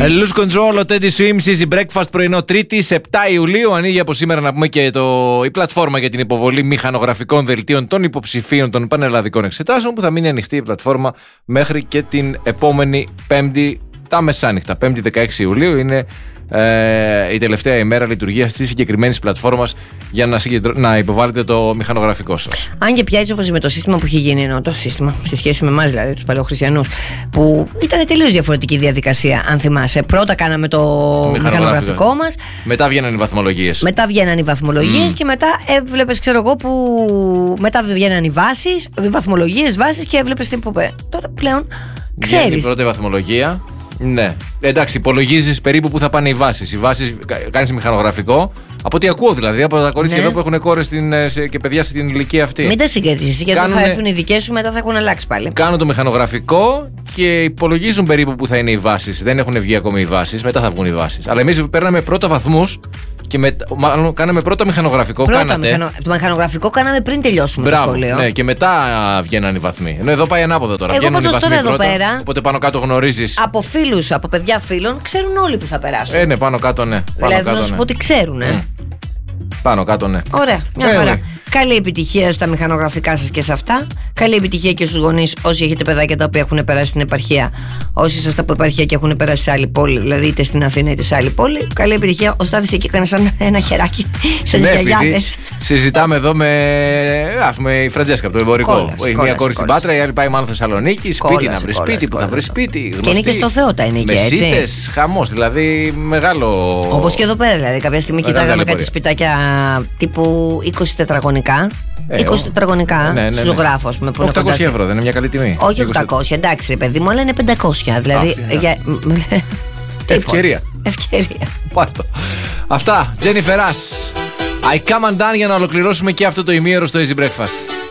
Lose Control, ο Teddy Swims, Easy Breakfast, πρωινό Τρίτη, 7 Ιουλίου. Ανοίγει από σήμερα να πούμε και η πλατφόρμα για την υποβολή μηχανογραφικών δελτίων των υποψηφίων των πανελλαδικών εξετάσεων, που θα μείνει ανοιχτή η πλατφόρμα μέχρι και την επόμενη Πέμπτη, τα μεσάνυχτα. 5η 16 Ιουλίου είναι η τελευταία ημέρα λειτουργίας της συγκεκριμένης πλατφόρμας για να υποβάλλετε το μηχανογραφικό σας. Αν και πια έτσι όπως με το σύστημα που έχει γίνει, ενώ το σύστημα σε σχέση με εμάς, δηλαδή τους παλαιοχριστιανούς, που ήταν τελείως διαφορετική διαδικασία. Αν θυμάσαι, πρώτα κάναμε το μηχανογραφικό μας. Μετά βγαίναν οι βαθμολογίες. Και μετά έβλεπες, ξέρω εγώ, που μετά βγαίναν οι βάσεις, οι βαθμολογίες, βάσεις και έβλεπες τι που πέρα. Τώρα πλέον ξέρεις. Βγαίνει η πρώτη βαθμολογία. Ναι. Εντάξει, υπολογίζεις περίπου που θα πάνε οι βάσεις. Οι βάσεις κάνεις μηχανογραφικό. Από ό,τι ακούω δηλαδή, από τα κορίτσια εδώ που έχουν κόρες και παιδιά στην ηλικία αυτή. Μην τα συγκρατήσεις, γιατί θα έρθουν οι δικές σου, μετά θα έχουν αλλάξει πάλι. Κάνουν το μηχανογραφικό και υπολογίζουν περίπου που θα είναι οι βάσεις. Δεν έχουν βγει ακόμη οι βάσεις, μετά θα βγουν οι βάσεις. Αλλά εμείς παίρναμε πρώτα βαθμούς και μάλλον κάναμε πρώτα μηχανογραφικό. Το μηχανογραφικό κάναμε πριν τελειώσουμε το σχολείο. Ναι, και μετά βγαίναν οι βαθμοί. Ενώ εδώ πάει ανάποδα τώρα. Εγώ πάντως τώρα εδώ πέρα. Οπότε πάνω κάτω γνωρίζεις. Από φίλους, από παιδιά φίλων, ξέρουν όλοι που θα περάσουν. Ναι, πάνω κάτω ναι. Δηλαδή να σου πω ότι ξέρουν. Πάνω κάτω ναι. Ωραία, μια χαρά. Καλή επιτυχία στα μηχανογραφικά σας και σε αυτά. Καλή επιτυχία και στους γονείς, όσοι έχετε παιδάκια τα οποία έχουν περάσει στην επαρχία. Όσοι είσαστε από επαρχία και έχουν περάσει σε άλλη πόλη, δηλαδή είτε στην Αθήνα είτε σε άλλη πόλη. Καλή επιτυχία. Ο Στάθης εκεί έκανε σαν ένα χεράκι, σαν τις γιαγιάδες. Συζητάμε εδώ με η Φραντζέσκα από το εμπορικό. Έχει μία κόρη στην Πάτρα, η άλλη πάει μάλλον Θεσσαλονίκη. Σπίτι να βρει σπίτι, που θα βρει σπίτι. Και είναι και στο Θεό τα είναι και έτσι. Μεσίτες, χαμός, δηλαδή μεγάλο. Όπως και εδώ πέρα, δηλαδή κάποια στιγμή κοιτάγαμε κάτι σπιτάκια τύπου 20 τετραγωνικά. 20 τετραγωνικά, ζωγράφο, ας πούμε. 800 ευρώ, δεν είναι μια καλή τιμή? Όχι 800, εντάξει, ρε παιδί μου, αλλά είναι 500. Δηλαδή. Ευκαιρία. Πάρτο. Αυτά, Jennifer Rush, I Come Undone, για να ολοκληρώσουμε και αυτό το ημίωρο στο Easy Breakfast.